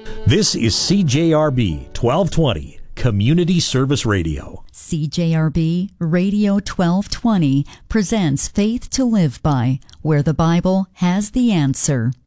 This is CJRB 1220, Community Service Radio. CJRB Radio 1220 presents Faith to Live By, where the Bible has the answer.